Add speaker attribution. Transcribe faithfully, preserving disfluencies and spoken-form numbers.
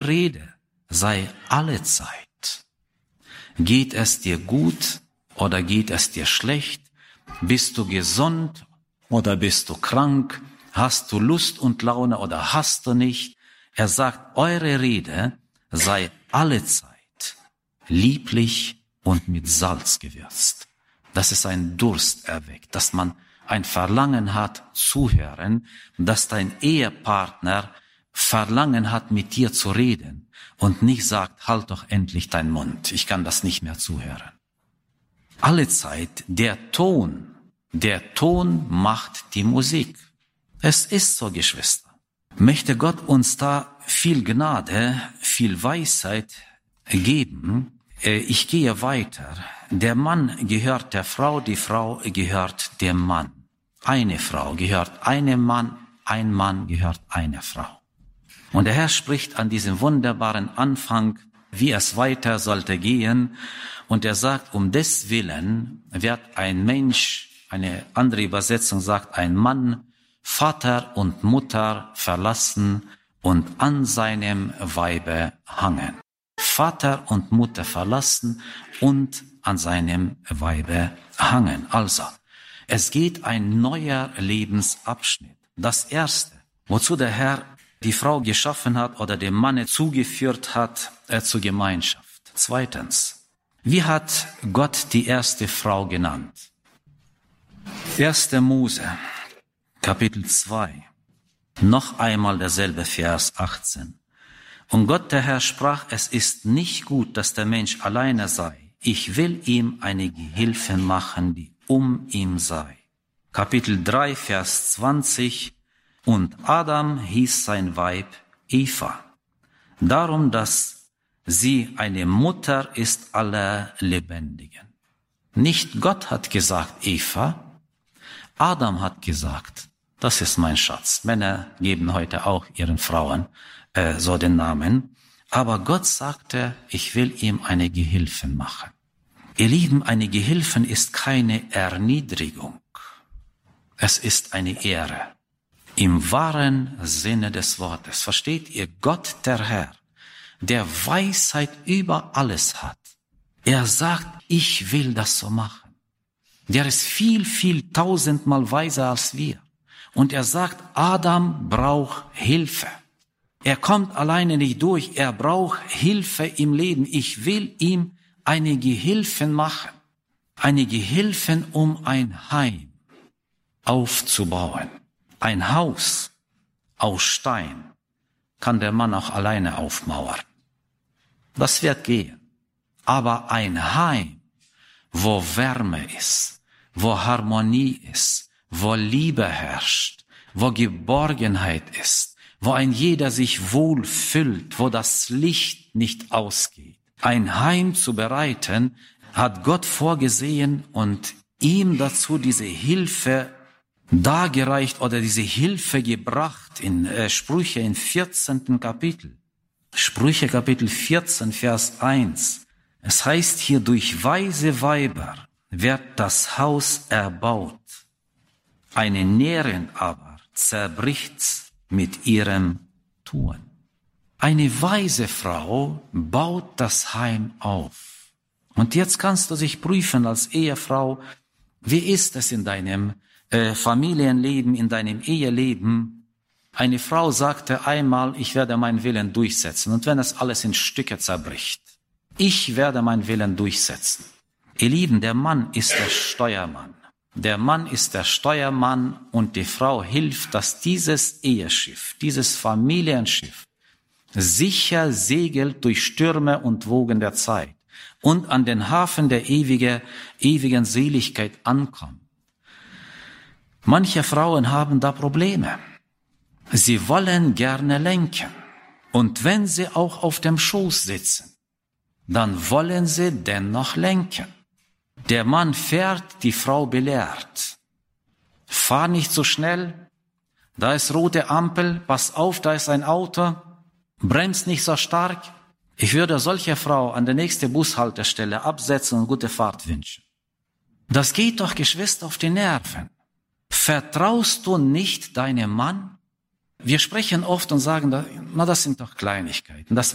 Speaker 1: Rede sei allezeit. Geht es dir gut oder geht es dir schlecht? Bist du gesund oder bist du krank? Hast du Lust und Laune oder hast du nicht? Er sagt, eure Rede sei allezeit lieblich und mit Salz gewürzt. Dass es ein Durst erweckt, dass man ein Verlangen hat, zuhören, dass dein Ehepartner Verlangen hat, mit dir zu reden und nicht sagt, halt doch endlich deinen Mund, ich kann das nicht mehr zuhören. Allezeit, der Ton, der Ton macht die Musik. Es ist so, Geschwister. Möchte Gott uns da viel Gnade, viel Weisheit geben. Ich gehe weiter. Der Mann gehört der Frau, die Frau gehört dem Mann. Eine Frau gehört einem Mann, ein Mann gehört einer Frau. Und der Herr spricht an diesem wunderbaren Anfang, wie es weiter sollte gehen. Und er sagt, um des Willen wird ein Mensch, eine andere Übersetzung sagt, ein Mann, Vater und Mutter verlassen und an seinem Weibe hangen. Vater und Mutter verlassen und an seinem Weibe hangen. Also, es geht ein neuer Lebensabschnitt. Das Erste, wozu der Herr die Frau geschaffen hat oder dem Manne zugeführt hat, äh, zur Gemeinschaft. Zweitens, wie hat Gott die erste Frau genannt? erster Mose, Kapitel zwei. Noch einmal derselbe Vers achtzehn. Und Gott, der Herr, sprach, es ist nicht gut, dass der Mensch alleine sei. Ich will ihm eine Gehilfin machen, die um ihn sei. Kapitel drei, Vers zwanzig. Und Adam hieß sein Weib Eva. Darum, dass sie eine Mutter ist aller Lebendigen. Nicht Gott hat gesagt Eva, Adam hat gesagt, das ist mein Schatz. Männer geben heute auch ihren Frauen äh, so den Namen. Aber Gott sagte, ich will ihm eine Gehilfin machen. Ihr Lieben, eine Gehilfin ist keine Erniedrigung. Es ist eine Ehre. Im wahren Sinne des Wortes. Versteht ihr? Gott, der Herr, der Weisheit über alles hat. Er sagt, ich will das so machen. Der ist viel, viel tausendmal weiser als wir. Und er sagt, Adam braucht Hilfe. Er kommt alleine nicht durch. Er braucht Hilfe im Leben. Ich will ihm eine Gehilfin machen. Eine Gehilfin, um ein Heim aufzubauen. Ein Haus aus Stein kann der Mann auch alleine aufmauern. Das wird gehen. Aber ein Heim, wo Wärme ist, wo Harmonie ist, wo Liebe herrscht, wo Geborgenheit ist, wo ein jeder sich wohl fühlt, wo das Licht nicht ausgeht. Ein Heim zu bereiten, hat Gott vorgesehen und ihm dazu diese Hilfe dargereicht oder diese Hilfe gebracht in äh, Sprüche im vierzehnten Kapitel. Sprüche Kapitel vierzehn, Vers eins. Es heißt hier, durch weise Weiber wird das Haus erbaut. Eine Närrin aber zerbricht's mit ihrem Tun. Eine weise Frau baut das Heim auf. Und jetzt kannst du dich prüfen als Ehefrau, wie ist es in deinem äh, Familienleben, in deinem Eheleben? Eine Frau sagte einmal, ich werde meinen Willen durchsetzen. Und wenn es alles in Stücke zerbricht, ich werde meinen Willen durchsetzen. Ihr Lieben, der Mann ist der Steuermann. Der Mann ist der Steuermann und die Frau hilft, dass dieses Eheschiff, dieses Familienschiff sicher segelt durch Stürme und Wogen der Zeit und an den Hafen der ewige, ewigen Seligkeit ankommt. Manche Frauen haben da Probleme. Sie wollen gerne lenken. Und wenn sie auch auf dem Schoß sitzen, dann wollen sie dennoch lenken. Der Mann fährt, die Frau belehrt. Fahr nicht so schnell, da ist rote Ampel, pass auf, da ist ein Auto, bremst nicht so stark. Ich würde solcher Frau an der nächsten Bushaltestelle absetzen und gute Fahrt wünschen. Das geht doch, Geschwister, auf die Nerven. Vertraust du nicht deinem Mann? Wir sprechen oft und sagen, na, das sind doch Kleinigkeiten. Das